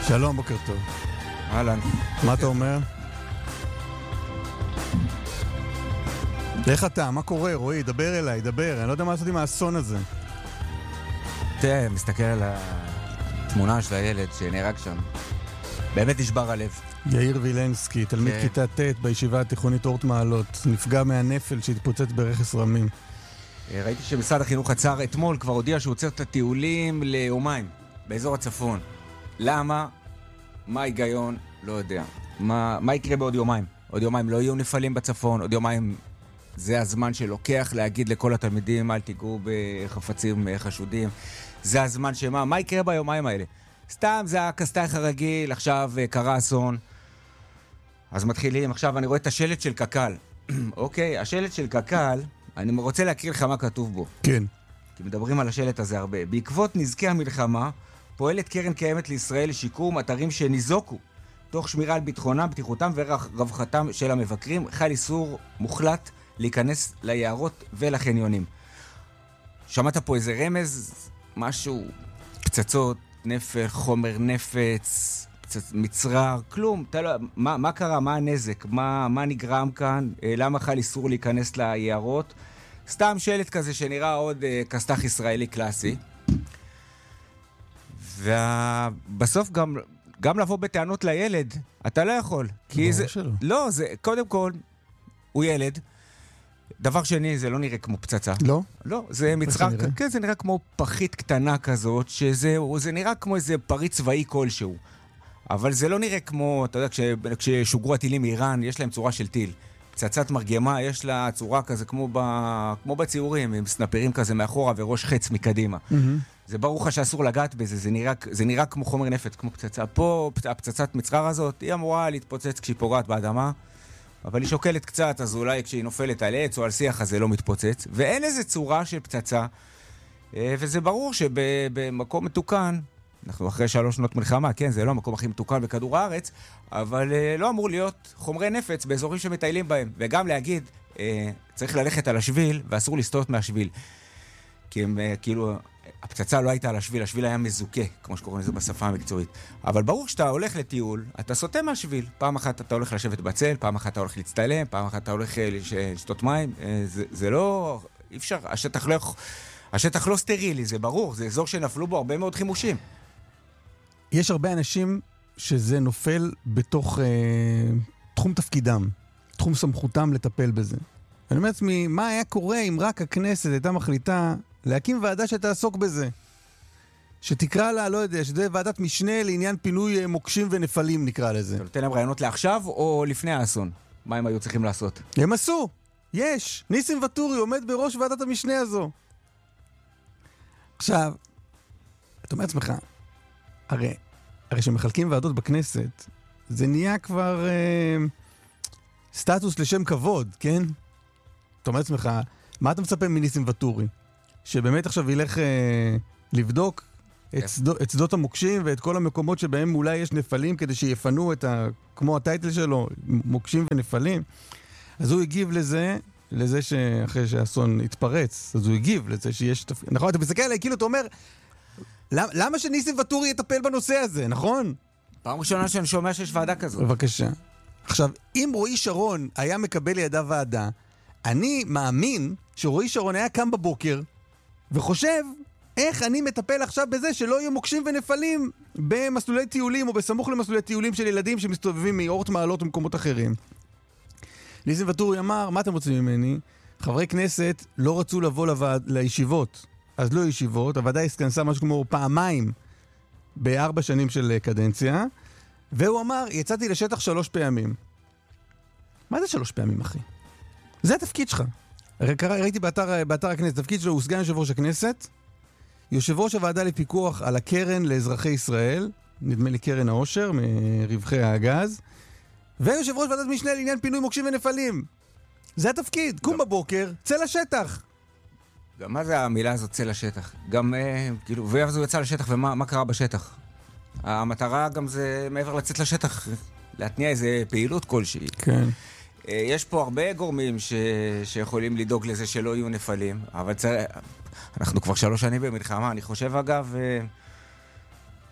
שלום, בוקר טוב. אהלן. מה אתה אומר? איך אתה? מה קורה? רועי, דבר אליי, דבר. אני לא יודע מה לעשות עם האסון הזה. תראה, מסתכל על התמונה של הילד שנהרג שם. באמת נשבר הלב. יאיר וילנסקי, תלמיד כיתה ט' בישיבה התיכונית אורט מעלות, נפגע מהנפל שהתפוצץ ברכס רמים. ראיתי שמשרד החינוך עצר אתמול, כבר הודיע שהוא עוצר את הטיולים ליומיים, באזור הצפון. למה? מה ההיגיון? לא יודע. מה יקרה בעוד יומיים? עוד יומיים לא יהיו נפלים בצפון, עוד יומיים זה הזמן שלוקח להגיד לכל התלמידים, אל תיגעו בחפצים חשודים. זה הזמן מה יקרה ביומיים האלה? סתם זה הכסתח הרגיל, עכשיו קרה אסון. אז מתחילים, עכשיו אני רואה את השלט של קק"ל. אוקיי, השלט של קק"ל, אני רוצה להקריא לך מה כתוב בו. כן. כי מדברים על השלט הזה הרבה. בעקבות נזקי המלחמה, פועלת קרן קיימת לישראל לשיקום אתרים שניזוקו, תוך שמירה על ביטחונם, בטיחותם ורווחתם של המבקרים. חל איסור מוחלט להיכנס ליערות ולחניונים. שמעת פה איזה רמז? משהו, פצצות, נפל, חומר נפץ, מצרר, כלום. מה קרה? מה הנזק? מה נגרם כאן? למה חל איסור להיכנס ליערות? סתם שלט כזה שנראה עוד כסתח ישראלי קלאסי. ובסוף גם לבוא בטענות לילד, אתה לא יכול. כי זה, לא, זה, קודם כל, הוא ילד. דבר שני, זה לא נראה כמו פצצה. לא? לא, זה מצרר, כן, זה נראה כמו פחית קטנה כזאת, זה נראה כמו איזה פריט צבאי כלשהו. אבל זה לא נראה כמו, אתה יודע, כששוגרו הטילים מאיראן, יש להם צורה של טיל. פצצת מרגמה, יש לה צורה כזה כמו בציורים, עם סנפרים כזה מאחורה וראש חץ מקדימה. זה ברור לך שאסור לגעת בזה, זה נראה כמו חומר נפץ, כמו פצצה. פה, הפצצת מצרר הזאת, היא אמורה להתפוצץ כשהיא פוגעת באדמה, אבל היא שוקלת קצת, אז אולי כשהיא נופלת על עץ או על שיח, אז זה לא מתפוצץ. ואין איזה צורה של פצצה, וזה ברור שבמקום מתוקן, אנחנו אחרי 3 שנות מלחמה, כן, זה לא המקום הכי מתוקן בכדור הארץ, אבל לא אמור להיות חומרי נפץ באזורים שמטיילים בהם. וגם להגיד, צריך ללכת על השביל, ואסור לסטות מהשביל. כי הם, כאילו, הפצצה לא הייתה על השביל, השביל היה מזוכה, כמו שקוראים לזה בשפה המקצועית. אבל ברור שאתה הולך לטיול, אתה סוטה מהשביל. פעם אחת אתה הולך לשבת בצל, פעם אחת אתה הולך להצטלם, פעם אחת אתה הולך לשתות מים. זה לא, אי אפשר, השטח לא סטרילי, זה ברור, זה אזור שנפלו בו הרבה מאוד חימושים. יש הרבה אנשים שזה נופל בתוך תחום תפקידם, תחום סמכותם לטפל בזה. אני אומר לעצמי, מה היה קורה אם רק הכנסת הייתה מחליטה להקים ועדה שתעסוק בזה? שתקרא לה, לא יודע, שזה ועדת משנה לעניין פינוי מוקשים ונפלים, נקרא לזה. אתה נותן להם רעיונות לעכשיו או לפני האסון? מה הם היו צריכים לעשות? הם עשו, יש. ניסים ואטורי עומד בראש ועדת המשנה הזו. עכשיו, אתה אומר לעצמך, הרי שמחלקים ועדות בכנסת, זה נהיה כבר סטטוס לשם כבוד, כן? אתה אומר לעצמך, מה אתה מצפה מניסים ואטורי? שבאמת עכשיו ילך לבדוק את שדות המוקשים ואת כל המקומות שבהם אולי יש נפלים כדי שיפנו כמו הטייטל שלו, מוקשים ונפלים. אז הוא הגיב לזה שאחרי שהאסון התפרץ, אז הוא הגיב לזה שיש... נכון, אתה מסתכל עליי, כאילו אתה אומר, למה שניסים ואטורי יטפל בנושא הזה, נכון? פעם ראשונה שאני שומע שיש ועדה כזאת. בבקשה. עכשיו, אם רועי שרון היה מקבל לידיו ועדה, אני מאמין שרועי שרון היה קם בבוקר וחושב איך אני מטפל עכשיו בזה שלא יהיו מוקשים ונפלים במסלולי טיולים או בסמוך למסלולי טיולים של ילדים שמסתובבים מאורט מעלות ומקומות אחרים. ניסים ואטורי אמר, מה אתם רוצים ממני? חברי כנסת לא רצו לבוא לישיבות, אז לא ישיבות, הוועדה התכנסה משהו כמו פעמיים ב4 שנים של קדנציה, והוא אמר, יצאתי לשטח 3 פעמים. מה זה 3 פעמים, אחי? זה התפקיד שלך. ראיתי באתר הכנסת, התפקיד שלו הוא סגן יושב ראש הכנסת, יושב ראש הוועדה לפיקוח על הקרן לאזרחי ישראל, נדמה לי קרן העושר, מרווחי הגז, ויושב ראש ועדת משנה לעניין פינוי מוקשים ונפלים. זה התפקיד, קום בבוקר, צא לשטח. גם מה זה המילה הזאת, צא לשטח? גם, כאילו, ואיך זה יצא לשטח ומה קרה בשטח? המטרה גם זה מעבר לצאת לשטח, להתניע איזה פעילות כלשהי. כן. יש פה הרבה גורמים שיכולים לדאוג לזה שלא יהיו נפלים, אבל אנחנו כבר 3 שנים במלחמה. אני חושב, אגב,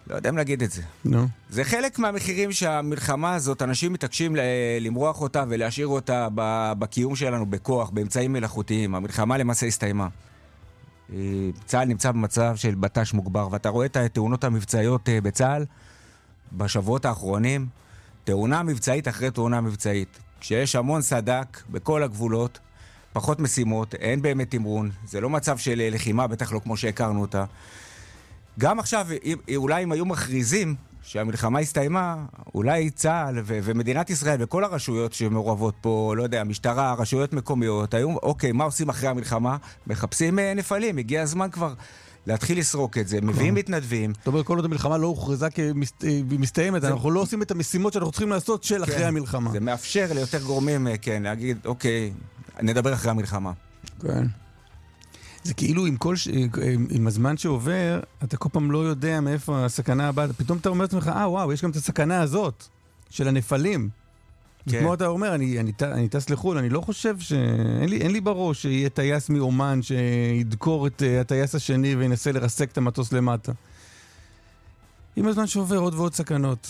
לא יודע אם להגיד את זה. זה חלק מהמחירים שהמלחמה הזאת, אנשים מתעקשים למרוח אותה ולהשאיר אותה בקיום שלנו בכוח, באמצעים מלאכותיים. המלחמה למעשה הסתיימה. צה"ל נמצא במצב של בט"ש מוגבר, ואתה רואה את התאונות המבצעיות בצה"ל בשבועות האחרונים, תאונה מבצעית אחרי תאונה מבצעית. כשיש המון סדק בכל הגבולות, פחות משימות, אין באמת תמרון, זה לא מצב של לחימה, בטח לא כמו שהכרנו אותה. גם עכשיו, אולי אם היו מכריזים שהמלחמה הסתיימה, אולי צה"ל ומדינת ישראל וכל הרשויות שמעורבות פה, לא יודע, המשטרה, רשויות מקומיות, היו, אוקיי, מה עושים אחרי המלחמה? מחפשים נפלים, הגיע הזמן כבר להתחיל לסרוק את זה, מביאים מתנדבים. זאת אומרת, כל עוד המלחמה לא הוכרזה כמסתיימת, אנחנו לא עושים את המשימות שאנחנו צריכים לעשות של אחרי המלחמה. זה מאפשר ליותר גורמים, כן, להגיד, אוקיי, נדבר אחרי המלחמה. כן. זה כאילו עם הזמן שעובר, אתה כל פעם לא יודע מאיפה הסכנה הבאה, פתאום אתה אומר לעצמך, וואו, יש גם את הסכנה הזאת, של הנפלים. כמו אתה אומר, אני טס לחול, אני לא חושב אין לי בראש שיהיה טייס מאומן שידקור את הטייס השני וינסה לרסק את המטוס למטה. עם הזמן שעובר עוד ועוד סכנות.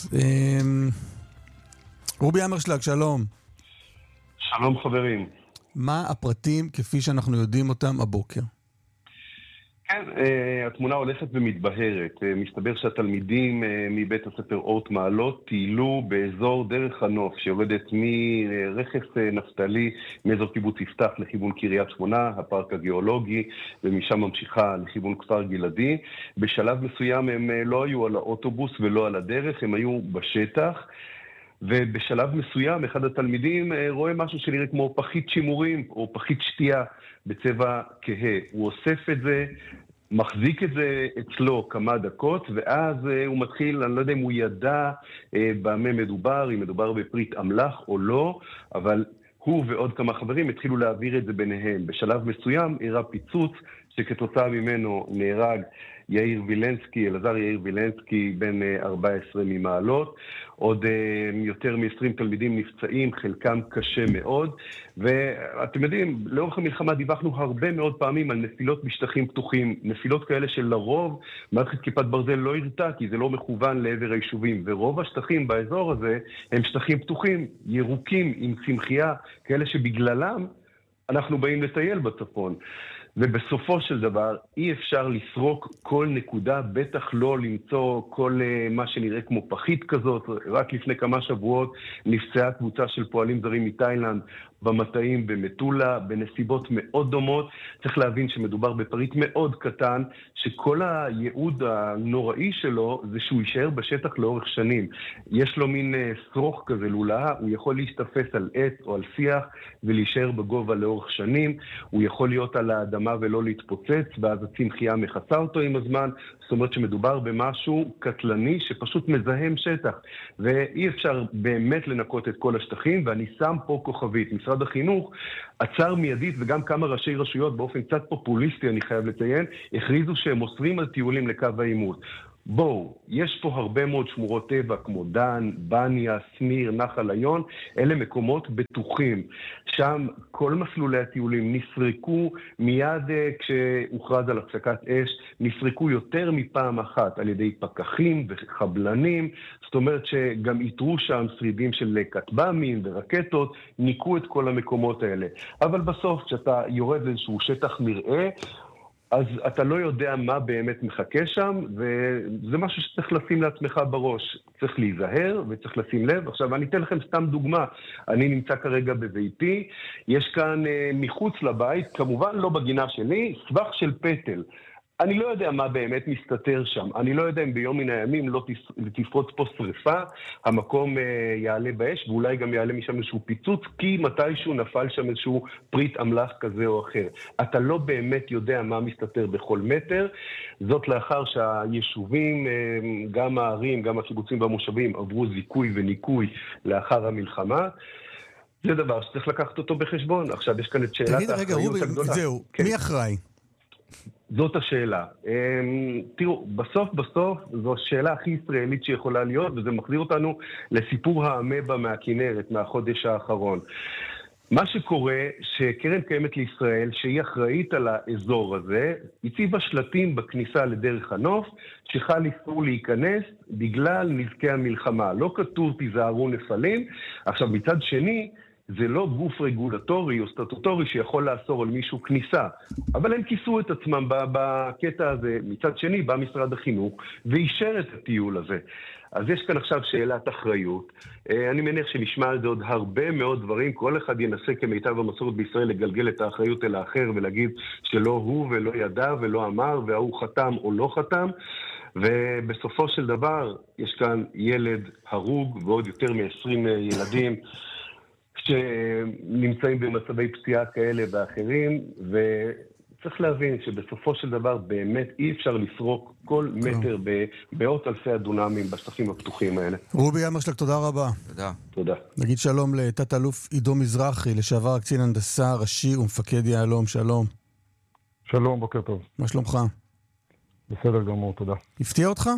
רובי אמרשלג, שלום. שלום חברים. מה הפרטים כפי שאנחנו יודעים אותם הבוקר? כן, התמונה הולכת ומתבהרת. מסתבר שהתלמידים מבית הספר אורט מעלות טיילו באזור דרך הנוף שיורדת מרכס נפתלי, מאזור קיבוץ יפתח לכיוון קריית שמונה, הפארק הגיאולוגי, ומשם ממשיכה לכיוון כפר גלעדי. בשלב מסוים הם לא היו על האוטובוס ולא על הדרך, הם היו בשטח. ובשלב מסוים אחד התלמידים רואה משהו שנראה כמו פחית שימורים או פחית שתייה בצבע כהה. הוא אוסף את זה, מחזיק את זה אצלו כמה דקות, ואז הוא מתחיל, אני לא יודע אם הוא ידע במה מדובר, אם מדובר בפריט אמל"ח או לא, אבל הוא ועוד כמה חברים התחילו להעביר את זה ביניהם. בשלב מסוים אירע פיצוץ שכתוצאה ממנו נהרג יאיר וילנסקי, אלעזר יאיר וילנסקי, בן 14 ממעלות. עוד יותר מ-20 תלמידים נפצעים, חלקם קשה מאוד. ואתם יודעים, לאורך המלחמה דיווחנו הרבה מאוד פעמים על נפילות בשטחים פתוחים, נפילות כאלה שלרוב מערכת כיפת ברזל לא הרתה, כי זה לא מכוון לעבר היישובים. ורוב השטחים באזור הזה הם שטחים פתוחים, ירוקים, עם צמחייה, כאלה שבגללם אנחנו באים לטייל בצפון. ובסופו של דבר אי אפשר לסרוק כל נקודה, בטח לא למצוא כל מה שנראה כמו פחית כזאת. רק לפני כמה שבועות נפצעה קבוצה של פועלים זרים מתאילנד במטעים במטולה, בנסיבות מאוד דומות. צריך להבין שמדובר בפריט מאוד קטן, שכל הייעוד הנוראי שלו זה שהוא יישאר בשטח לאורך שנים. יש לו מין סרוך כזה לולאה, הוא יכול להשתפס על עץ או על שיח ולהישאר בגובה לאורך שנים. הוא יכול להיות על האדמה ולא להתפוצץ, ואז הצמחייה מכסה אותו עם הזמן. זאת אומרת שמדובר במשהו קטלני שפשוט מזהם שטח, ואי אפשר באמת לנקות את כל השטחים. ואני שם פה כוכבית, משרד החינוך עצר מיידית, וגם כמה ראשי רשויות באופן קצת פופוליסטי, אני חייב לציין, הכריזו שהם אוסרים על טיולים לקו העימות. בואו, יש פה הרבה מאוד שמורות טבע כמו דן, בניה, סניר, נחל עיון, אלה מקומות בטוחים. שם כל מסלולי הטיולים נסרקו מיד כשהוכרז על הפסקת אש, נסרקו יותר מפעם אחת על ידי פקחים וחבלנים, זאת אומרת שגם איתרו שם שרידים של כטב"מים ורקטות, ניקו את כל המקומות האלה. אבל בסוף כשאתה יורד לאיזשהו שטח מרעה, אז אתה לא יודע מה באמת מחכה שם, וזה משהו שצריך לשים לעצמך בראש. צריך להיזהר וצריך לשים לב. עכשיו, אני אתן לכם סתם דוגמה. אני נמצא כרגע בביתי, יש כאן מחוץ לבית, כמובן לא בגינה שלי, סבך של פטל. אני לא יודע מה באמת מסתתר שם. אני לא יודע אם ביום מן הימים לא תפרוץ פה שריפה, המקום יעלה באש, ואולי גם יעלה משם איזשהו פיצוץ, כי מתישהו נפל שם איזשהו פריט אמל"ח כזה או אחר. אתה לא באמת יודע מה מסתתר בכל מטר. זאת לאחר שהיישובים, גם הערים, גם הקיבוצים והמושבים, עברו זיכוי וניקוי לאחר המלחמה. זה דבר שצריך לקחת אותו בחשבון. עכשיו יש כאן את שאלת האחריות הגדולה. זהו, כן. מי אחראי? זאת השאלה. תראו, בסוף זו השאלה הכי ישראלית שיכולה להיות, וזה מחזיר אותנו לסיפור האמבה מהכינרת, מהחודש האחרון. מה שקורה, שקרן קיימת לישראל, שהיא אחראית על האזור הזה, הציבה שלטים בכניסה לדרך הנוף, שחל איסור להיכנס בגלל נזקי המלחמה. לא כתוב תיזהרו נפלים. עכשיו, מצד שני, זה לא גוף רגולטורי או סטטוטורי שיכול לאסור על מישהו כניסה. אבל הם כיסו את עצמם בקטע הזה. מצד שני, בא משרד החינוך ואישר את הטיול הזה. אז יש כאן עכשיו שאלת אחריות. אני מניח שנשמע על זה עוד הרבה מאוד דברים. כל אחד ינסה כמיטב המסורת בישראל לגלגל את האחריות אל האחר ולהגיד שלא הוא ולא ידע ולא אמר והוא חתם או לא חתם. ובסופו של דבר יש כאן ילד הרוג ועוד יותר מ-20 ילדים שנמצאים במצבי פציעה כאלה ואחרים, וצריך להבין שבסופו של דבר באמת אי אפשר לפרוק כל מטר במאות אלפי הדונמים בשטחים הפתוחים האלה. רובי ימרשלג, תודה רבה. תודה. נגיד שלום לתת אלוף עידו מזרחי, לשעבר קצין הנדסה ראשי ומפקד יהלום. שלום. שלום, בוקר טוב. מה שלומך? בסדר גמור, תודה. הפתיע אותך?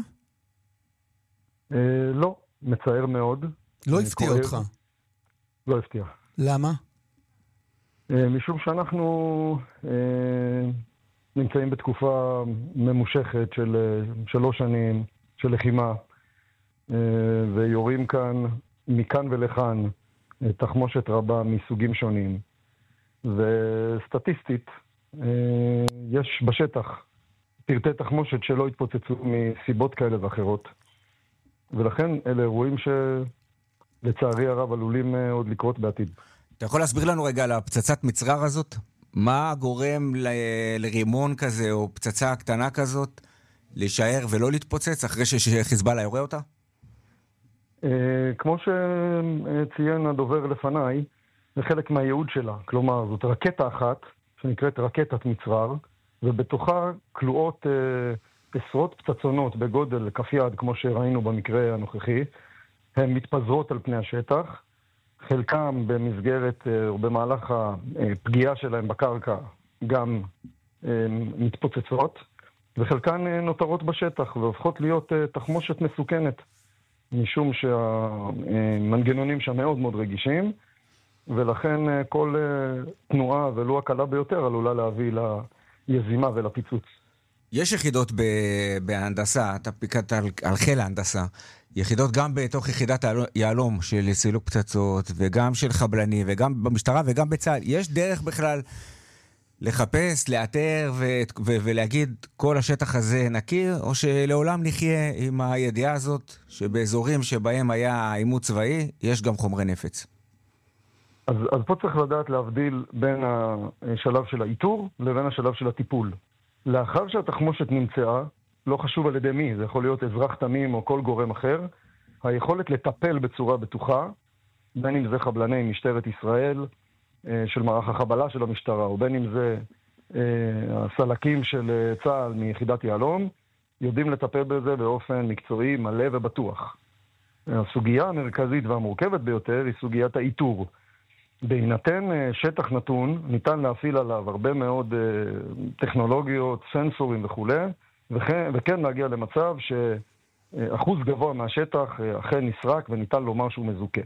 לא, מצער מאוד. לא הפתיע אותך? לא הפתיע. למה? משום שאנחנו נמצאים בתקופה ממושכת של 3 שנים של לחימה, ויורים כאן מכאן ולכאן תחמושת רבה מסוגים שונים. וסטטיסטית, יש בשטח פרטי תחמושת שלא התפוצצו מסיבות כאלה ואחרות. ולכן אלה אירועים לצערי הרב עלולים עוד לקרות בעתיד. אתה יכול להסביר לנו רגע על הפצצת מצרר הזאת? מה גורם לרימון כזה או פצצה קטנה כזאת להישאר ולא להתפוצץ אחרי שחיזבאללה יורה אותה? כמו שציין הדובר לפניי, זה חלק מהייעוד שלה. כלומר, זאת רקטה אחת שנקראת רקטת מצרר, ובתוכה כלואות עשרות פצצונות בגודל כף יד, כמו שראינו במקרה הנוכחי. הן מתפזרות על פני השטח, חלקם במסגרת או במהלך הפגיעה שלהם בקרקע גם מתפוצצות, וחלקן נותרות בשטח והופכות להיות תחמושת מסוכנת, משום שהמנגנונים שם מאוד מאוד רגישים, ולכן כל תנועה ולו הקלה ביותר עלולה להביא ליזימה ולפיצוץ. יש יחידות בהנדסה, אתה פיקדת על חיל ההנדסה, יחידות גם בתוך יחידת יהלום של סילוק פצצות, וגם של חבלני, וגם במשטרה וגם בצה"ל. יש דרך בכלל לחפש, לאתר ולהגיד כל השטח הזה נקי, או שלעולם נחיה עם הידיעה הזאת שבאזורים שבהם היה עימות צבאי, יש גם חומרי נפץ? אז פה צריך לדעת להבדיל בין השלב של האיתור לבין השלב של הטיפול. לאחר שהתחמושת נמצאה, לא חשוב על ידי מי, זה יכול להיות אזרח תמים או כל גורם אחר, היכולת לטפל בצורה בטוחה, בין אם זה חבלני משטרת ישראל, של מערך החבלה של המשטרה, או בין אם זה הסלקים של צה"ל מיחידת יהלום, יודעים לטפל בזה באופן מקצועי, מלא ובטוח. הסוגיה המרכזית והמורכבת ביותר היא סוגיית האיתור. בהינתן שטח נתון, ניתן להפעיל עליו הרבה מאוד טכנולוגיות, סנסורים וכו', וכן להגיע למצב שאחוז גבוה מהשטח אכן נסרק וניתן לומר שהוא מזוכה.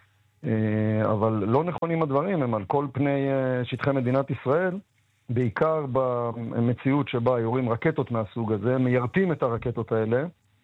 אבל לא נכונים הדברים, הם על כל פני שטחי מדינת ישראל, בעיקר במציאות שבה יורים רקטות מהסוג הזה, מיירטים את הרקטות האלה,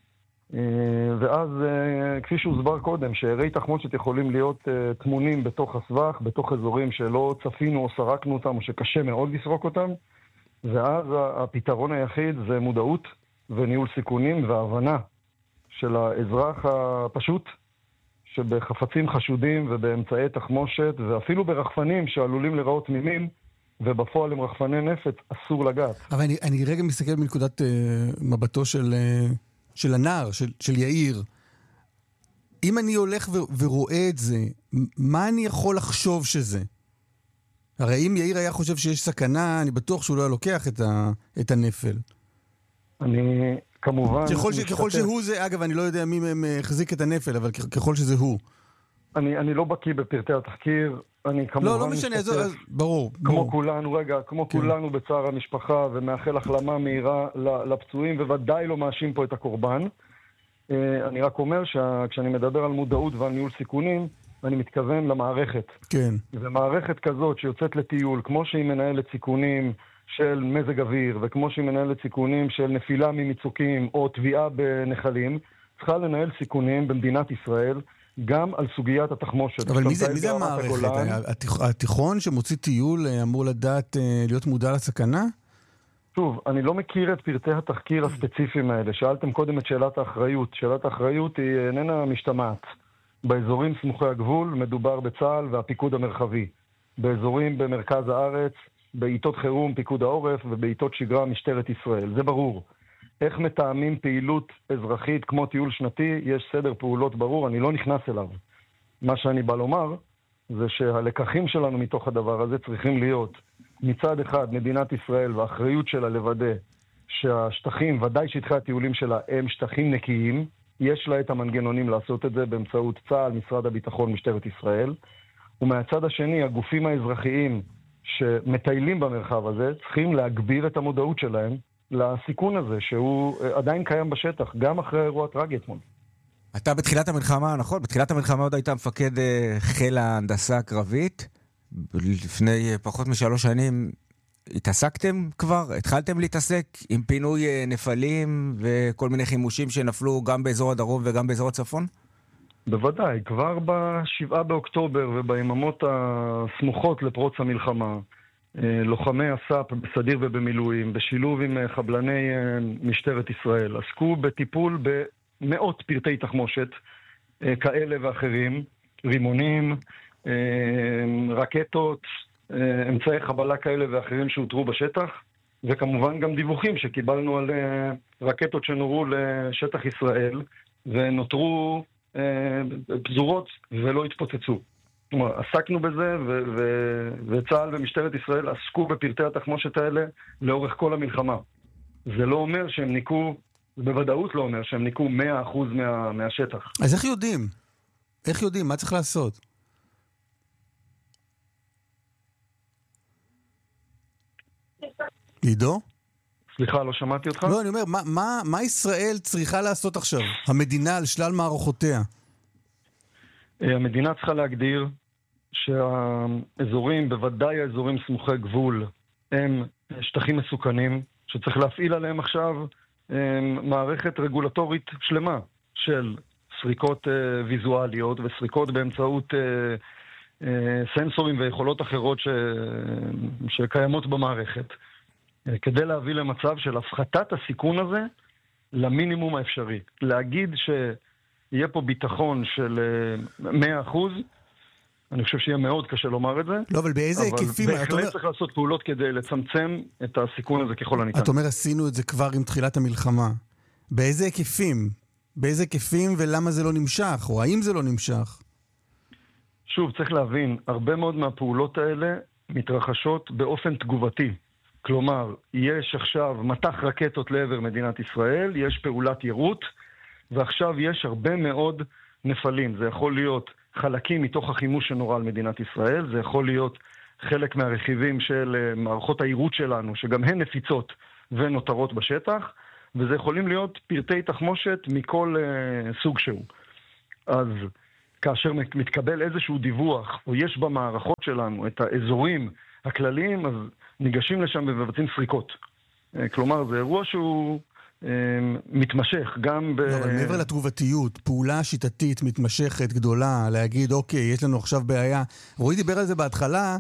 ואז כפי שהוסבר קודם, שערי תחמושת יכולים להיות תמונים בתוך הסבך, בתוך אזורים שלא צפינו או סרקנו אותם או שקשה מאוד לסרוק אותם, ואז הפתרון היחיד זה מודעות וניהול סיכונים והבנה של האזרח הפשוט, שבחפצים חשודים ובאמצעי תחמושת ואפילו ברחפנים שעלולים לראות תמימים, ובפועל עם רחפני נפץ אסור לגעת. אבל אני רגע מסתכל מנקודת מבטו של הנער, של יאיר. אם אני הולך ורואה את זה, מה אני יכול לחשוב שזה? הרי אם יאיר היה חושב שיש סכנה, אני בטוח שהוא לא היה לוקח את הנפל. אני כמובן... ככל שהוא זה, אגב, אני לא יודע מי החזיק את הנפל, אבל ככל שזה הוא. אני לא בקיא בפרטי התחקיר, אני כמובן... לא משנה, ברור. כמו כולנו, כמו כולנו בצער המשפחה, ומאחל החלמה מהירה לפצועים, וודאי לא מאשים פה את הקורבן. אני רק אומר שכשאני מדבר על מודעות ועל ניהול סיכונים, אני מתכוון למערכת. כן. ומערכת כזאת שיוצאת לטיול, כמו שהיא מנהלת סיכונים של מזג אוויר, וכמו שהיא מנהלת סיכונים של נפילה ממצוקים או טביעה בנחלים, צריכה לנהל סיכונים במדינת ישראל, גם על סוגיית התחמושת. אבל מי זה המערכת? התיכון שמוציא טיול אמור לדעת להיות מודע לסכנה? שוב, אני לא מכיר את פרטי התחקיר הספציפיים האלה. שאלתם קודם את שאלת האחריות. שאלת האחריות היא איננה משתמעת. באזורים סמוכי הגבול מדובר בצה"ל והפיקוד המרחבי. באזורים במרכז הארץ, בעיתות חירום פיקוד העורף ובעיתות שגרה משטרת ישראל. זה ברור. איך מתאמים פעילות אזרחית כמו טיול שנתי, יש סדר פעולות ברור, אני לא נכנס אליו. מה שאני בא לומר, זה שהלקחים שלנו מתוך הדבר הזה צריכים להיות מצד אחד מדינת ישראל והאחריות שלה לוודא שהשטחים, ודאי שטחי הטיולים שלה, הם שטחים נקיים, יש לה את המנגנונים לעשות את זה באמצעות צה"ל, משרד הביטחון, משטרת ישראל, ומהצד השני, הגופים האזרחיים שמטיילים במרחב הזה, צריכים להגביר את המודעות שלהם לסיכון הזה, שהוא עדיין קיים בשטח, גם אחרי האירוע הטרגי אתמול. אתה בתחילת המלחמה, נכון? בתחילת המלחמה עוד היית מפקד חיל ההנדסה הקרבית. לפני פחות מ3 שנים התעסקתם כבר? התחלתם להתעסק עם פינוי נפלים וכל מיני חימושים שנפלו גם באזור הדרום וגם באזור הצפון? בוודאי, כבר ב7 באוקטובר וביממות הסמוכות לפרוץ המלחמה, לוחמי הס"פ בסדיר ובמילואים, בשילוב עם חבלני משטרת ישראל, עסקו בטיפול במאות פרטי תחמושת כאלה ואחרים, רימונים, רקטות, אמצעי חבלה כאלה ואחרים שהותרו בשטח, וכמובן גם דיווחים שקיבלנו על רקטות שנורו לשטח ישראל ונותרו פזורות ולא התפוצצו. עסקנו בזה, וצה"ל ומשטרת ישראל עסקו בפרטי התחמושת האלה לאורך כל המלחמה. זה לא אומר שהם ניקו, בוודאות לא אומר שהם ניקו 100% מהשטח. אז איך יודעים? איך יודעים? מה צריך לעשות? עידו? סליחה, לא שמעתי אותך? לא, אני אומר, מה ישראל צריכה לעשות עכשיו? המדינה על שלל מערכותיה. המדינה צריכה להגדיר שהאזורים, בוודאי האזורים סמוכי גבול, הם שטחים מסוכנים, שצריך להפעיל עליהם עכשיו מערכת רגולטורית שלמה של סריקות ויזואליות וסריקות באמצעות סנסורים ויכולות אחרות שקיימות במערכת, כדי להביא למצב של הפחתת הסיכון הזה למינימום האפשרי. להגיד שיהיה פה ביטחון של 100%, אני חושב שיהיה מאוד קשה לומר את זה. לא, אבל באיזה היקפים? אבל בהחלט צריך לעשות פעולות כדי לצמצם את הסיכון הזה ככל הניתן. אתה אומר, עשינו את זה כבר עם תחילת המלחמה. באיזה היקפים? באיזה היקפים ולמה זה לא נמשך? או האם זה לא נמשך? שוב, צריך להבין, הרבה מאוד מהפעולות האלה מתרחשות באופן תגובתי. כלומר, יש עכשיו מטח רקטות לעבר מדינת ישראל, יש פעולת יירוט, ועכשיו יש הרבה מאוד נפלים. זה יכול להיות חלקים מתוך החימוש שנורא על מדינת ישראל, זה יכול להיות חלק מהרכיבים של מערכות היירוט שלנו, שגם הן נפיצות ונותרות בשטח, וזה יכולים להיות פרטי תחמושת מכל סוג שהוא. אז כאשר מתקבל איזשהו דיווח, או יש במערכות שלנו את האזורים הכלליים, אז ניגשים לשם ומבצעים סריקות. כלומר, זה אירוע שהוא מתמשך, גם לא, אבל מעבר לתגובתיות, פעולה שיטתית מתמשכת, גדולה, להגיד, אוקיי, יש לנו עכשיו בעיה. רועי דיבר על זה בהתחלה,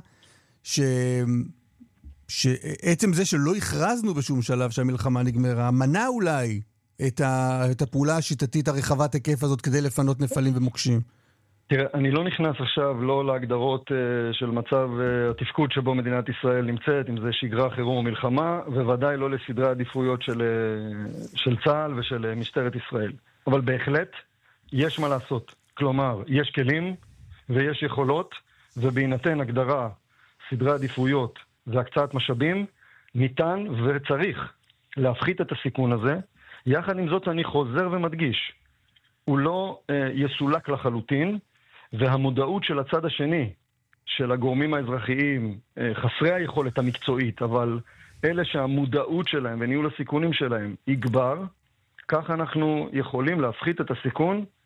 שעצם זה שלא הכרזנו בשום שלב שהמלחמה נגמרה, מנע אולי את הפעולה השיטתית הרחבת היקף הזאת כדי לפנות נפלים ומוקשים. תראה, אני לא נכנס עכשיו לא להגדרות של מצב התפקוד שבו מדינת ישראל נמצאת, אם זה שגרה, חירום או מלחמה, וודאי לא לסדרי עדיפויות של צה"ל ושל משטרת ישראל. אבל בהחלט יש מה לעשות. כלומר, יש כלים ויש יכולות, ובהינתן הגדרה, סדרי עדיפויות והקצאת משאבים, ניתן וצריך להפחית את הסיכון הזה. יחד עם זאת אני חוזר ומדגיש, הוא לא יסולק לחלוטין, והמודעות של הצד השני, של הגורמים האזרחיים, חסרי היכולת המקצועית, אבל אלה שהמודעות שלהם וניהול הסיכונים שלהם יגבר, כך אנחנו יכולים להפחית את הסיכון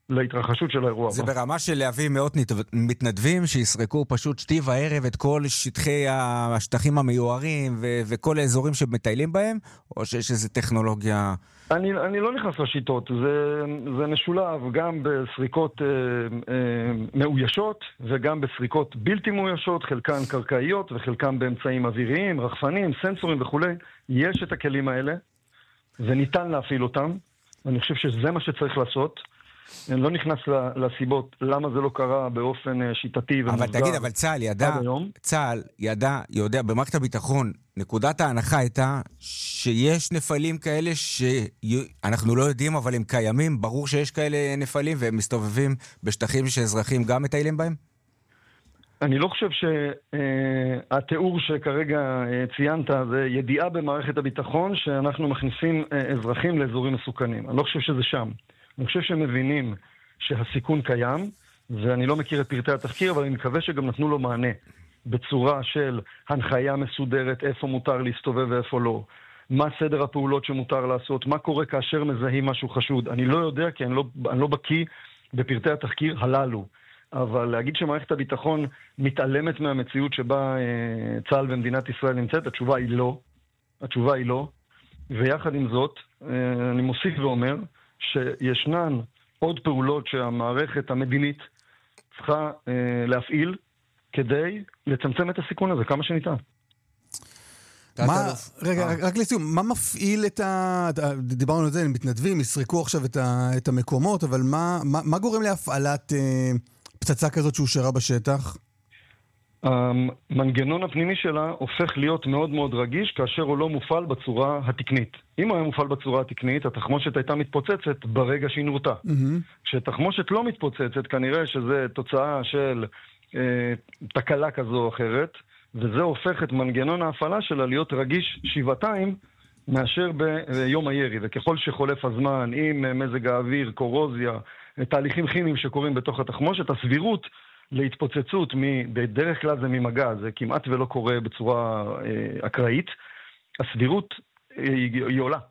להתרחשות של האירוע. זה ברמה של להביא מאות מתנדבים שיסרקו פשוט שתי וערב את כל שטחי השטחים המיוערים וכל האזורים שמטיילים בהם, או שיש איזו טכנולוגיה? אני לא נכנס לשיטות, זה משולב גם בסריקות מאוישות וגם בסריקות בלתי מאוישות, חלקן קרקעיות וחלקן באמצעים אוויריים, רחפנים, סנסורים וכו'. יש את הכלים האלה וניתן להפעיל אותם. אני חושב שזה מה שצריך לעשות. אני לא נכנס לסיבות למה זה לא קרה באופן שיטתי ומוסדר. אבל תגיד, אבל צה"ל יודע, במערכת הביטחון, נקודת ההנחה הייתה שיש נפלים כאלה שאנחנו לא יודעים, אבל הם קיימים, ברור שיש כאלה נפלים והם מסתובבים בשטחים שאזרחים גם מטיילים בהם? אני לא חושב שהתיאור שכרגע ציינת זה ידיעה במערכת הביטחון שאנחנו מכניסים אזרחים לאזורים מסוכנים. אני לא חושב שזה שם. אני חושב שהם מבינים שהסיכון קיים, ואני לא מכיר את פרטי התחקיר, אבל אני מקווה שגם נתנו לו מענה בצורה של הנחיה מסודרת, איפה מותר להסתובב ואיפה לא. מה סדר הפעולות שמותר לעשות, מה קורה כאשר מזהים משהו חשוד. אני לא יודע, כי אני לא בקיא בפרטי התחקיר הללו. אבל להגיד שמערכת הביטחון מתעלמת מהמציאות שבה צה"ל ומדינת ישראל נמצאת, התשובה היא לא. התשובה היא לא. ויחד עם זאת, אני מוסיף ואומר, שישנן עוד פעולות שהמערכת המדינית צריכה להפעיל כדי לצמצם את הסיכון הזה כמה שניתן. רגע, רק לסיום, מה מפעיל דיברנו על זה, הם מתנדבים, יסרקו עכשיו את המקומות, אבל מה גורם להפעלת פצצה כזאת שהושרה בשטח? המנגנון הפנימי שלה הופך להיות מאוד מאוד רגיש כאשר הוא לא מופעל בצורה התקנית. אם הוא היה מופעל בצורה התקנית, התחמושת הייתה מתפוצצת ברגע שהיא נורתה. כשתחמושת לא מתפוצצת, כנראה שזה תוצאה של תקלה כזו או אחרת, וזה הופך את מנגנון ההפעלה שלה להיות רגיש שבעתיים מאשר ביום הירי. וככל שחולף הזמן עם מזג האוויר, קורוזיה, תהליכים כימיים שקורים בתוך התחמושת, הסבירות להתפוצצות, בדרך כלל זה ממגע, זה כמעט ולא קורה בצורה אקראית, הסבירות היא עולה.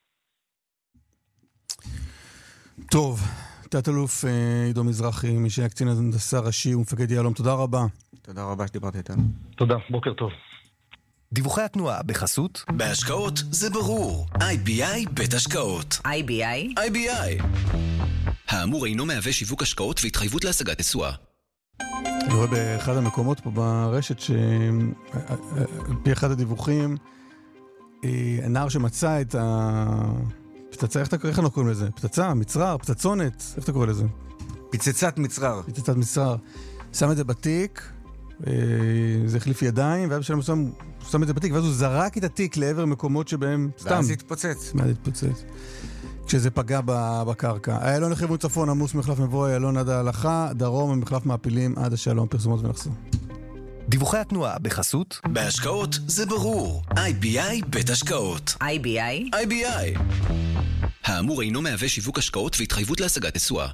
טוב, תת-אלוף עידו מזרחי, מי שהיה קצין הנדסה ראשי ומפקד יהלום, תודה רבה. תודה רבה שדיברת איתנו. תודה, בוקר טוב. דיווחי התנועה בחסות בהשקעות זה ברור. IBI בית השקעות. IBI האמור אינו מהווה שיווק השקעות והתחייבות להשגת תשואה. אני רואה באחד המקומות פה ברשת שעל פי אחד הדיווחים הנער שמצא את הפצצה, איך אנחנו קוראים לזה? פצצה, מצרר, פצצונת, איך אתה קורא לזה? פצצת מצרר. פצצת מצרר. שם את זה בתיק, זה החליף ידיים, ואז בשלם מסוים הוא שם את זה בתיק, ואז הוא זרק את התיק לעבר מקומות שבהם סתם. ואז התפוצץ. כשזה פגע בקרקע. איילון לכיוון צפון עמוס מחלף מבוא איילון עד ההלכה, דרום מחלף מעפילים עד השלום, פרסומות ונחזור. דיווחי התנועה בחסות בהשקעות זה ברור. IBI בית השקעות. IBI האמור אינו מהווה שיווק השקעות והתחייבות להשגת תשואה.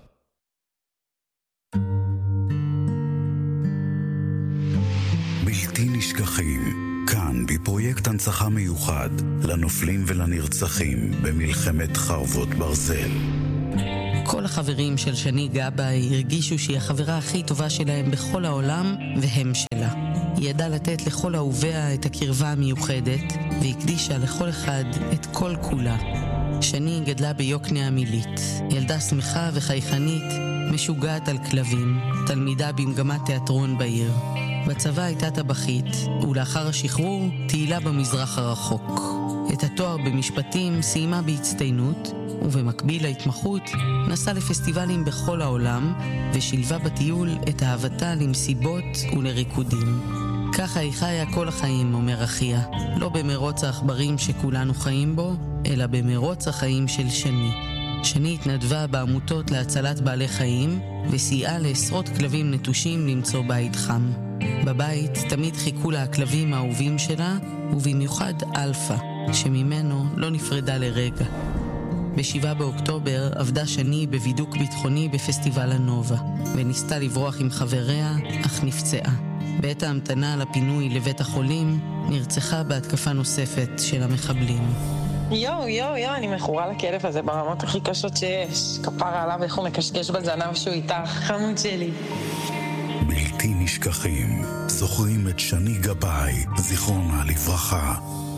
בלתי נשכחים, כאן בפרויקט הנצחה מיוחד לנופלים ולנרצחים במלחמת חרבות ברזל. כל החברים של שני גבאי הרגישו שהיא החברה הכי טובה שלהם בכל העולם, והם שלה. היא ידעה לתת לכל אהוביה את הקרבה המיוחדת, והקדישה לכל אחד את כל כולה. שני גדלה ביוקנעם עילית, ילדה שמחה וחייכנית, משוגעת על כלבים, תלמידה במגמת תיאטרון בעיר. בצבא הייתה טבחית, ולאחר השחרור תהילה במזרח הרחוק. את התואר במשפטים סיימה בהצטיינות, ובמקביל להתמחות נסעה לפסטיבלים בכל העולם, ושילבה בטיול את אהבתה למסיבות ולריקודים. ככה היא חיה כל החיים, אומר אחיה, לא במרוץ העכברים שכולנו חיים בו, אלא במרוץ החיים של שני. שני התנדבה בעמותות להצלת בעלי חיים, וסייעה לעשרות כלבים נטושים למצוא בית חם. בבית תמיד חיכו לה הכלבים האהובים שלה, ובמיוחד אלפא, שממנו לא נפרדה לרגע. ב7 באוקטובר עבדה שני בבידוק ביטחוני בפסטיבל הנובה, וניסתה לברוח עם חבריה, אך נפצעה. בעת ההמתנה לפינוי לבית החולים, נרצחה בהתקפה נוספת של המחבלים. יו, אני מכורה לכלב הזה ברמות הכי קשות שיש. כפרה עליו איך הוא מקשקש בזנב שהוא איתך, חמוד שלי. בלתי נשכחים, זוכרים את שני גבאי, זיכרונה לברכה.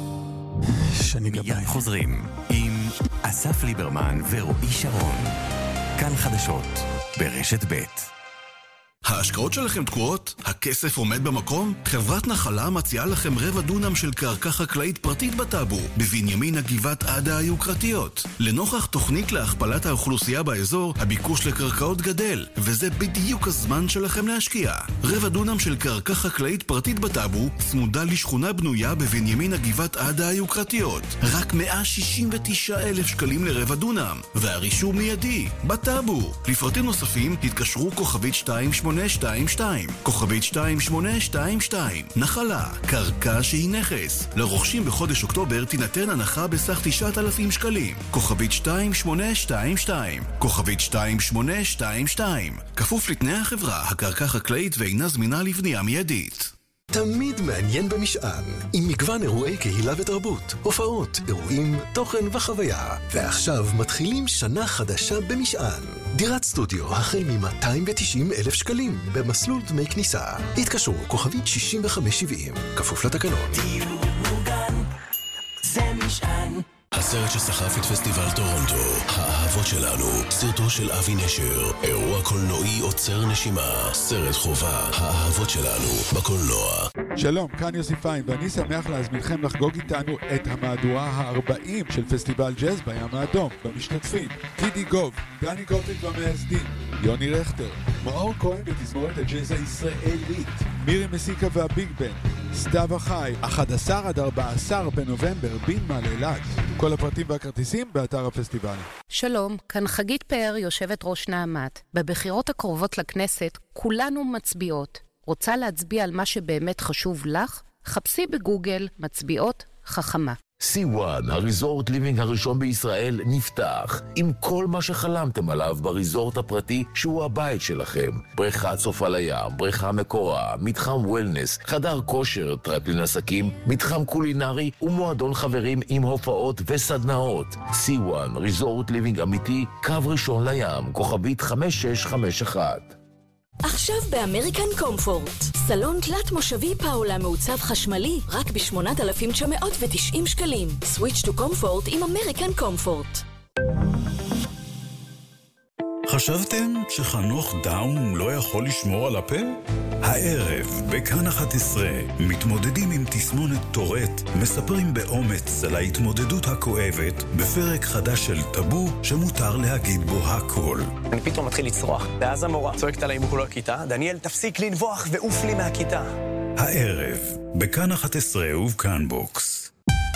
שני גבאי. מיד חוזרים עם אסף ליברמן ורועי שרון. כאן חדשות ברשת ב'. ההשקעות שלכם תקועות? הכסף עומד במקום? חברת נחלה מציעה לכם רבע דונם של קרקע חקלאית פרטית בטאבו, בבנימין הגבעת עדה היוקרתיות. לנוכח תוכנית להכפלת האוכלוסייה באזור, הביקוש לקרקעות גדל, וזה בדיוק הזמן שלכם להשקיע. רבע דונם של קרקע חקלאית פרטית בטאבו, צמודה לשכונה בנויה בבנימין הגבעת עדה היוקרתיות. רק 169,000 שקלים לרבע דונם, והרישום מיידי, בטאבו. לפרטים נוספים, התקשרו כוכבית 2822, כוכבית 2822. נחלה, קרקע שהיא נכס. לרוכשים בחודש אוקטובר תינתן הנחה בסך 9,000 שקלים. כוכבית 2822, כוכבית 2822. כפוף לתנאי החברה, הקרקע חקלאית ואינה זמינה לבנייה מיידית. תמיד מעניין במשען, עם מגוון אירועי קהילה ותרבות, הופעות, אירועים, תוכן וחוויה. ועכשיו מתחילים שנה חדשה במשען. דירת סטודיו החל מ-290,000 שקלים, במסלול דמי כניסה. התקשרו כוכבית 6570, כפוף לתקנון. דיור מוגן, זה משען. הסרט שסחף את פסטיבל טורונטו, האהבות שלנו, סרטו של אבי נשר, אירוע קולנועי עוצר נשימה, סרט חובה, האהבות שלנו, בקולנוע. שלום, כאן יוסי פיין, ואני שמח להזמינכם לחגוג איתנו את המהדורה ה-40 של פסטיבל ג'אז בים האדום. במשתתפים, טידי גוב, דני גוטליב והמייסדים, יוני רכטר, מאור כהן בתזמורת הג'אז הישראלית, מירי מסיקה והביג בן, סתיו החי, 11 עד 14 בנובמבר, בינמה לאילת. כל הפרטים והכרטיסים באתר הפסטיבל. שלום, כאן חגית פאר, יושבת ראש נעמת. בבחירות הקרובות לכנסת, כולנו מצביעות. רוצה להצביע על מה שבאמת חשוב לך? חפשי בגוגל מצביעות חכמה. C1, הריזורט ליבינג הראשון בישראל, נפתח עם כל מה שחלמתם עליו בריזורט הפרטי שהוא הבית שלכם. בריכת סוף על הים, בריכה מקורה, מתחם וולנס, חדר כושר, טרפלין עסקים, מתחם קולינרי ומועדון חברים עם הופעות וסדנאות. C1, ריזורט ליבינג אמיתי, קו ראשון לים, כוכבית 5651. עכשיו באמריקן קומפורט. סלון תלת מושבי פאולה מעוצב חשמלי רק ב-8,990 שקלים. סוויץ' טו קומפורט עם אמריקן קומפורט. חשבתם שחנוך דאום לא יכול לשמור על הפה? הערב, בכאן 11, מתמודדים עם תסמונת טורט, מספרים באומץ על ההתמודדות הכואבת בפרק חדש של טאבו שמותר להגיד בו הכל. אני פתאום מתחיל לצרוח, ואז המורה צועקת עליי מול הכיתה, דניאל, תפסיק לנבוח ועוף לי מהכיתה. הערב, בכאן 11 ובכאן בוקס.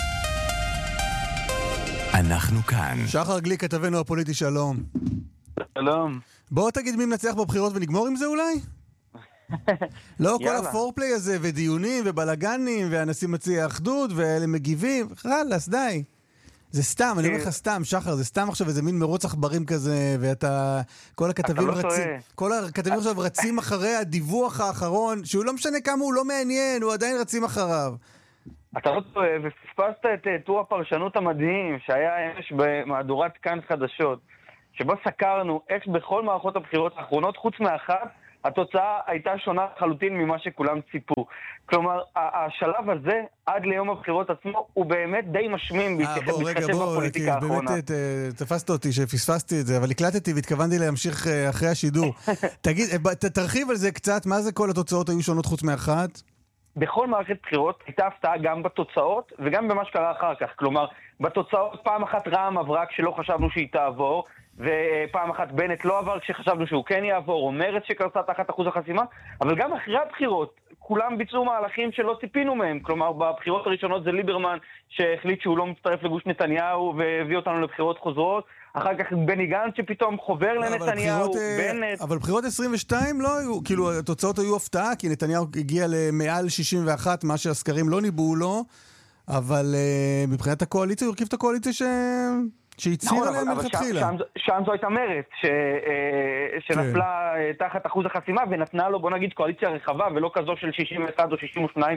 אנחנו כאן. שחר גליק, כתבנו הפוליטי, שלום. שלום. בוא תגיד מי מנצח בבחירות ונגמור עם זה אולי? לא כל הפורפליי הזה ודיונים ובלגנים והנשיא מציע אחדות ואלה מגיבים, חלאס, די. זה סתם, אני אומר לך סתם, שחר, זה סתם עכשיו איזה מין מרוץ עכברים כזה, ואתה, כל הכתבים רצים, כל הכתבים עכשיו רצים אחרי הדיווח האחרון, שהוא לא משנה כמה הוא לא מעניין, הוא עדיין רצים אחריו. אתה לא טועה, ופספסת את טור הפרשנות המדהים שהיה אמש במהדורת כאן חדשות, שבו סקרנו איך בכל מערכות הבחירות האחרונות, חוץ מאחת, התוצאה הייתה שונה לחלוטין ממה שכולם ציפו. כלומר, השלב הזה, עד ליום הבחירות עצמו, הוא באמת די משמים בהתחשב בפוליטיקה האחרונה. באמת תפסת אותי שפספסתי את זה, אבל הקלטתי והתכוונתי להמשיך אחרי השידור. תגיד, תרחיב על זה קצת, מה זה כל התוצאות היו שונות חוץ מאחת? בכל מערכת בחירות הייתה הפתעה גם בתוצאות וגם במה שקרה אחר כך. כלומר, בתוצאות פעם אחת רע"מ עברה כשלא חשבנו שהיא תעבור, ופעם אחת בנט לא עבר כשחשבנו שהוא כן יעבור, או מרץ שקרסה תחת אחוז החסימה, אבל גם אחרי הבחירות כולם ביצעו מהלכים שלא ציפינו מהם. כלומר, בבחירות הראשונות זה ליברמן שהחליט שהוא לא מצטרף לגוש נתניהו והביא אותנו לבחירות חוזרות, אחר כך בני גנץ שפתאום חובר לנתניהו, בנט. אבל בחירות 22 לא היו, כאילו התוצאות היו הפתעה, כי נתניהו הגיע למעל 61, מה שהסקרים לא ניבאו לו, אבל מבחינת הקואליציה, הוא הרכיב את הקואליציה שהצהיר עליהם מלכתחילה. שם זו הייתה מרץ, שנפלה תחת אחוז החסימה, ונתנה לו, בוא נגיד, קואליציה רחבה, ולא כזו של 61 או 62,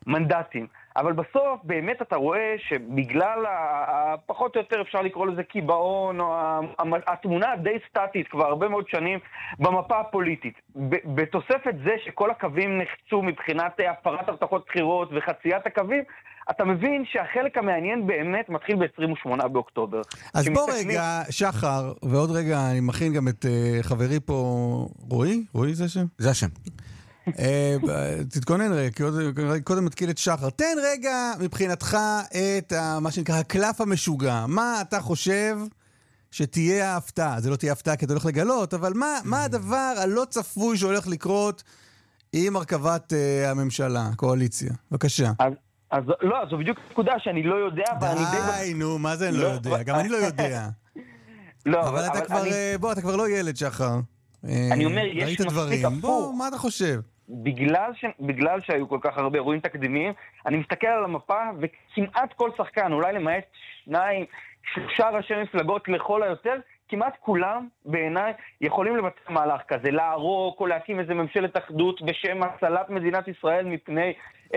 מנדטים. אבל בסוף באמת אתה רואה שבגלל פחות או יותר אפשר לקרוא לזה קיבעון, או התמונה די סטטית כבר הרבה מאוד שנים במפה הפוליטית. בתוספת זה שכל הקווים נחצו מבחינת הפרת הבטחות בחירות וחציית הקווים, אתה מבין שהחלק המעניין באמת מתחיל ב-28 באוקטובר. אז בוא רגע, שחר, ועוד רגע אני מכין גם את חברי פה, רועי? רועי זה השם? זה השם. תתכונן רגע, כי קודם מתקיל את שחר. תן רגע מבחינתך את מה שנקרא הקלף המשוגע. מה אתה חושב שתהיה ההפתעה? זה לא תהיה הפתעה כי אתה הולך לגלות, אבל מה הדבר הלא צפוי שהולך לקרות עם הרכבת הממשלה, הקואליציה? בבקשה. אז לא, זו בדיוק נקודה שאני לא יודע, די, נו, מה זה אני לא יודע? גם אני לא יודע. אבל אתה כבר לא ילד, שחר. אני אומר, יש מספיק הפוך. בוא, מה אתה חושב? בגלל שהיו כל כך הרבה אירועים תקדימיים, אני מסתכל על המפה, וכמעט כל שחקן, אולי למעט 2-3 ראשי מפלגות לכל היותר, כמעט כולם בעיניי יכולים לבצע מהלך כזה, לערוק או להקים איזה ממשלת אחדות בשם הצלת מדינת ישראל מפני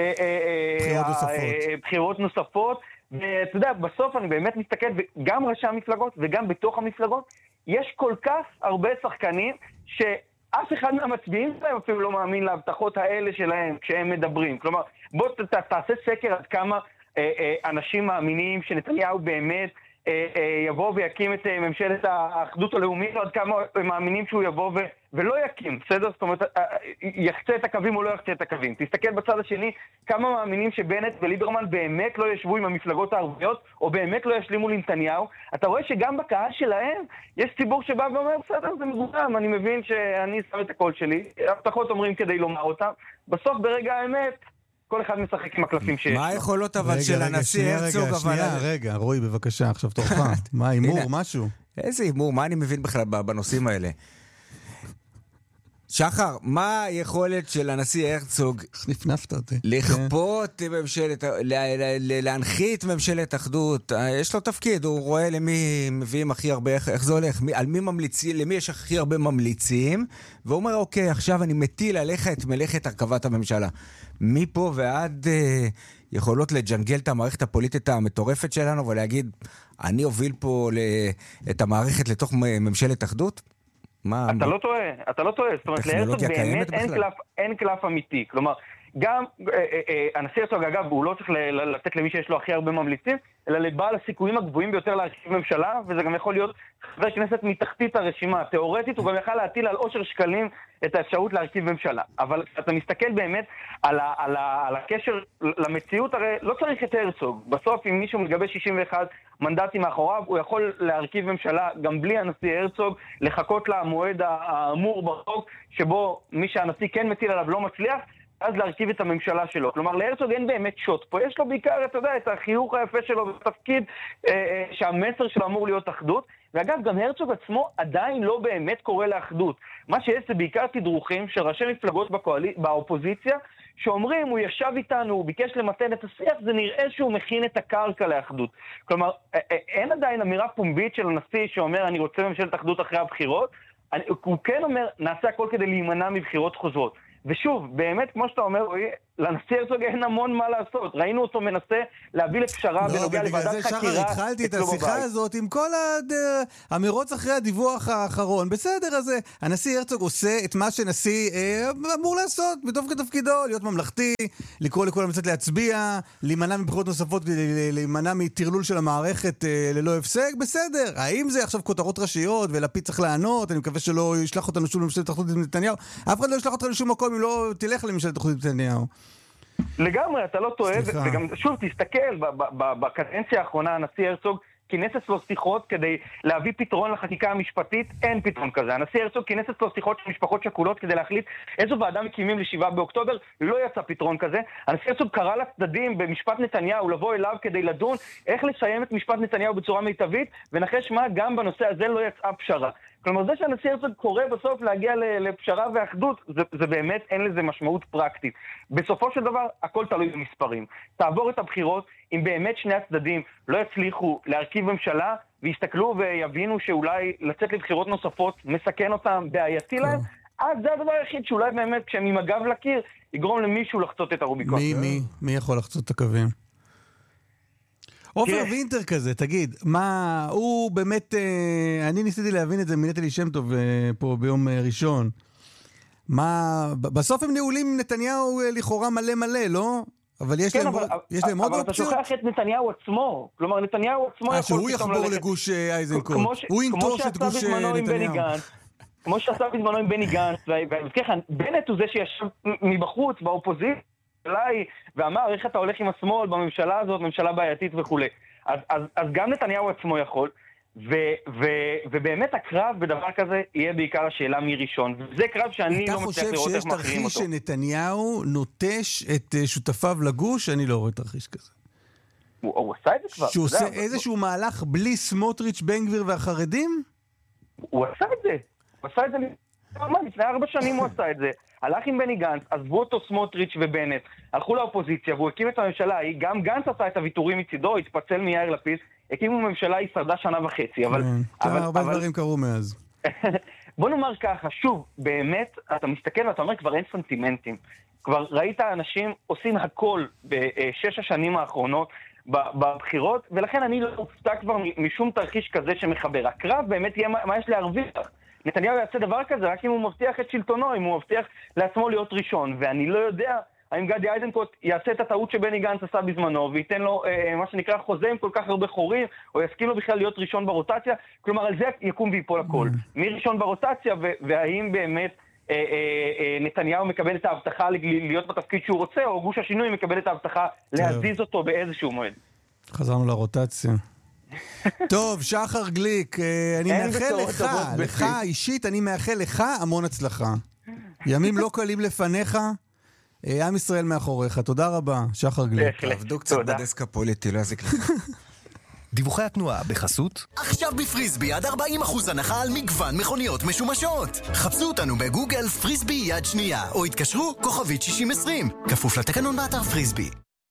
בחירות נוספות. ואתה יודע, בסוף אני באמת מסתכל, וגם ראשי המפלגות וגם בתוך המפלגות, יש כל כך הרבה שחקנים שאף אחד מהמצביעים שלהם אפילו לא מאמין להבטחות האלה שלהם כשהם מדברים. כלומר, בוא תעשה סקר עד כמה אנשים מאמינים שנתניהו באמת יבוא ויקים את ממשלת האחדות הלאומית, או עד כמה הם מאמינים שהוא יבוא ולא יקים, בסדר? זאת אומרת, יחצה את הקווים או לא יחצה את הקווים. תסתכל בצד השני, כמה מאמינים שבנט וליברמן באמת לא ישבו עם המפלגות הערביות, או באמת לא ישלימו לנתניהו. אתה רואה שגם בקהל שלהם יש ציבור שבא ואומר, בסדר, זה מגודם, אני מבין שאני שם את הקול שלי, הבטחות אומרים כדי לומר אותם. בסוף ברגע האמת, כל אחד משחק עם הקלפים שיש. מה היכולות אבל של הנשיא הרצוג? רגע, רועי, בבקשה, עכשיו תורך. מה, אימור, משהו? איזה אימור? מה אני מבין בכלל בנושאים האלה? שחר, מה היכולת של הנשיא הרצוג נפנפת אותי. לכפות ממשלת, להנחית ממשלת אחדות? יש לו תפקיד, הוא רואה למי מביאים הכי הרבה, איך זה הולך, על מי ממליצים, למי יש הכי הרבה ממליצים, והוא אומר, אוקיי, עכשיו אני מטיל עליך את מלאכת הרכבת הממשלה. מפה ועד יכולות לג'נגל את המערכת הפוליטית המטורפת שלנו ולהגיד, אני אוביל פה את המערכת לתוך ממשלת אחדות? אתה לא טועה, זאת אומרת, להרצוג באמת אין קלף אמיתי, כלומר, גם הנשיא הרצוג, אגב, הוא לא צריך לתת למי שיש לו הכי הרבה ממליצים, אלא לבעל הסיכויים הגבוהים ביותר להרכיב ממשלה, וזה גם יכול להיות חבר כנסת מתחתית הרשימה. תיאורטית הוא גם יכל להטיל על אושר שקלים את האפשרות להרכיב ממשלה. אבל אתה מסתכל באמת על הקשר למציאות, הרי לא צריך את הרצוג. בסוף אם מישהו מגבש 61 מנדטים מאחוריו, הוא יכול להרכיב ממשלה גם בלי הנשיא הרצוג, לחכות למועד האמור בחוק, שבו מי שהנשיא כן מטיל עליו לא מצליח, אז להרכיב את הממשלה שלו. כלומר, להרצוג אין באמת שוט פה. יש לו בעיקר, אתה יודע, את החיוך היפה שלו בתפקיד שהמסר שלו אמור להיות אחדות. ואגב, גם הרצוג עצמו עדיין לא באמת קורא לאחדות. מה שיש זה בעיקר תדרוכים של ראשי מפלגות באופוזיציה, שאומרים, הוא ישב איתנו, הוא ביקש למתן את השיח, זה נראה שהוא מכין את הקרקע לאחדות. כלומר, אין עדיין אמירה פומבית של הנשיא שאומר, אני רוצה ממשלת אחדות אחרי הבחירות. הוא כן אומר, נעשה הכל כדי להימנע מבחירות חוזרות. ושוב, באמת, כמו שאתה אומר, לנשיא הרצוג אין המון מה לעשות. ראינו אותו מנסה להביא לפשרה בנוגע לוועדת חקירה. שחר, התחלתי את השיחה הזאת עם כל המרוץ אחרי הדיווח האחרון. בסדר, אז הנשיא הרצוג עושה את מה שנשיא אמור לעשות, בתוך כתפקידו, להיות ממלכתי, לקרוא לכל המצאת להצביע, להימנע מבחירות נוספות, להימנע מטרלול של המערכת ללא הפסק. בסדר, האם זה עכשיו כותרות ראשיות ולפיד צריך לענות? אני מקווה שלא ישלח אותנו שוב לממשלת אחדות עם נתניהו. אף אחד לא ישלח אותנו לשום מקום אם לא תלך לממשלת אחדות עם נתניהו. לגמרי, אתה לא טועה, וגם שוב תסתכל, בקדנציה האחרונה הנשיא הרצוג כינס אצלו שיחות כדי להביא פתרון לחקיקה המשפטית, אין פתרון כזה. הנשיא הרצוג כינס אצלו שיחות של משפחות שכולות כדי להחליט איזו ועדה מקימים ל7 באוקטובר, לא יצא פתרון כזה. הנשיא הרצוג קרא לצדדים במשפט נתניהו לבוא אליו כדי לדון איך לסיים את משפט נתניהו בצורה מיטבית, ונחש מה, גם בנושא הזה לא יצאה פשרה. כלומר, זה שהנשיא הרצוג קורא בסוף להגיע לפשרה ואחדות, זה באמת אין לזה משמעות פרקטית. בסופו של דבר, הכל תלוי במספרים. תעבור את הבחירות, אם באמת שני הצדדים לא יצליחו להרכיב ממשלה, ויסתכלו ויבינו שאולי לצאת לבחירות נוספות מסכן אותם, בעייתי להם, אז זה הדבר היחיד שאולי באמת, כשהם עם הגב לקיר, יגרום למישהו לחצות את הרוביקון. מי יכול לחצות את הקווים? עופר וינטר כזה, תגיד, מה, הוא באמת, אני ניסיתי להבין את זה מנטלי שם טוב פה ביום ראשון. מה, בסוף הם נעולים עם נתניהו לכאורה מלא מלא, לא? אבל יש להם עוד אופציות? אבל אתה שוכח את נתניהו עצמו. כלומר, נתניהו עצמו יכול... שהוא יחבור לגוש איזנקוט. הוא ינטוש את גוש נתניהו. כמו שעשה בזמנו עם בני גנץ, וככה, בנט הוא זה שישב מבחוץ, באופוזיציה, ואמר, איך אתה הולך עם השמאל בממשלה הזאת, ממשלה בעייתית וכו'. אז גם נתניהו עצמו יכול, ובאמת הקרב בדבר כזה יהיה בעיקר השאלה מי ראשון. וזה קרב שאני לא מצליח לראות איך מכריעים אותו. אתה חושב שיש תרחיש שנתניהו נוטש את שותפיו לגוש? אני לא רואה תרחיש כזה. הוא עשה את זה כבר. שהוא עושה איזשהו מהלך בלי סמוטריץ', בן גביר והחרדים? הוא עשה את זה. הוא עשה את זה לפני 4 שנים הוא עשה את זה. הלך עם בני גנץ, עזבו אותו סמוטריץ' ובנט, הלכו לאופוזיציה והוא הקים את הממשלה. גם גנץ עשה את הוויתורים מצידו, התפצל מיאיר לפיד, הקימו ממשלה, היא שרדה 1.5 שנה. אבל הרבה דברים קרו מאז. בוא נאמר ככה, שוב, באמת, אתה מסתכל ואתה אומר, כבר אין סנטימנטים. כבר ראית אנשים עושים הכל ב6 השנים האחרונות בבחירות, ולכן אני לא מופתע כבר משום תרחיש כזה שמחבר. הקרב באמת יהיה מה יש להרוויח. נתניהו יעשה דבר כזה רק אם הוא מבטיח את שלטונו, אם הוא מבטיח לעצמו להיות ראשון, ואני לא יודע האם גדי איזנקוט יעשה את הטעות שבני גנץ עשה בזמנו, וייתן לו מה שנקרא חוזה עם כל כך הרבה חורים, או יסכים לו בכלל להיות ראשון ברוטציה, כלומר על זה יקום ויפול הכל. מי ראשון ברוטציה, והאם באמת נתניהו מקבל את ההבטחה להיות בתפקיד שהוא רוצה, או גוש השינוי מקבל את ההבטחה להזיז אותו באיזשהו מועד. חזרנו לרוטציה. טוב, שחר גליק, אני מאחל לך אישית, אני מאחל לך המון הצלחה. ימים לא קלים לפניך, עם ישראל מאחוריך. תודה רבה, שחר גליק. עבדו קצת בדסק הפוליטי, לא יזיק לך. דיווחי התנועה בחסות. עכשיו בפריסבי עד 40% הנחה על מגוון מכוניות משומשות. חפשו אותנו בגוגל פריסבי יד שנייה, או התקשרו כוכבית 6020. כפוף לתקנון באתר פריסבי.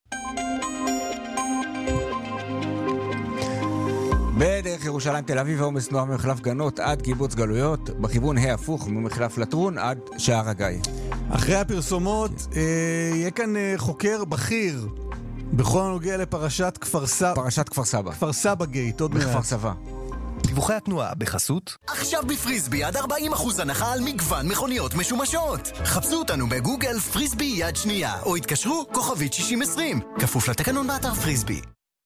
בדרך ירושלים תל אביב העומס תנועה ממחלף גנות עד קיבוץ גלויות, בכיוון הפוך ממחלף לטרון עד שער הגיא. אחרי הפרסומות יהיה כאן חוקר בכיר בכל הנוגע לפרשת כפר סבא. כפר סבא גייט, עוד בכפר סבא. דיווחי התנועה בחסות. עכשיו בפריסבי עד 40% הנחה על מגוון מכוניות משומשות. חפשו אותנו בגוגל פריסבי יד שנייה, או התקשרו כוכבית 6020. כפוף לתקנון באתר פריסבי.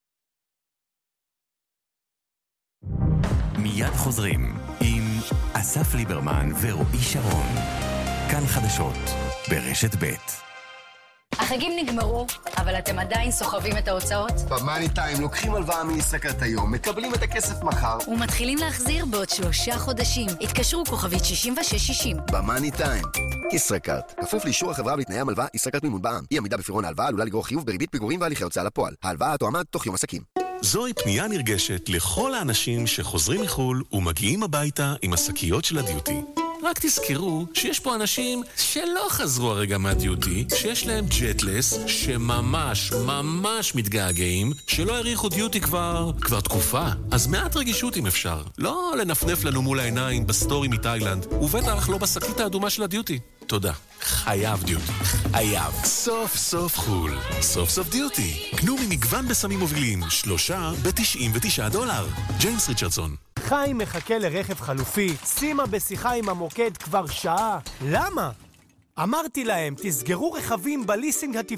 מיד חוזרים עם אסף ליברמן ורועי שרון. כאן חדשות ברשת ב'. החגים נגמרו, אבל אתם עדיין סוחבים את ההוצאות? במאני טיים לוקחים הלוואה מישראכרט היום, מקבלים את הכסף מחר ומתחילים להחזיר בעוד 3 חודשים. התקשרו כוכבית 6660. במאני טיים, ישראכרט. כפוף לאישור החברה ולתנאי המלווה, ישראכרט מימון בע"מ. אי עמידה בפירעון ההלוואה עלולה לגרור חיוב בריבית פיגורים והליכי הוצאה לפועל. ההלוואה תועמד תוך יום עסקים. זוהי פנייה נרגשת לכל האנשים שחוזרים מחול ומגיעים הביתה עם השקיות של הדיוטי. רק תזכרו שיש פה אנשים שלא חזרו הרגע מהדיוטי, שיש להם ג'טלס, שממש מתגעגעים, שלא העריכו דיוטי כבר תקופה. אז מעט רגישות אם אפשר. לא לנפנף לנו מול העיניים בסטורי מתאילנד, ובטח לא בשקית האדומה של הדיוטי. תודה. חייב דיוטי. חייב. סוף סוף חול. סוף סוף דיוטי. קנו ממגוון בסמים מובילים. 3 ב$99. ג'יימס ריצ'רדסון. חיים מחכה לרכב חלופי. שימה בשיחה עם המוקד כבר שעה. למה? אמרתי להם, תסגרו רכבים בליסינג התפעולי.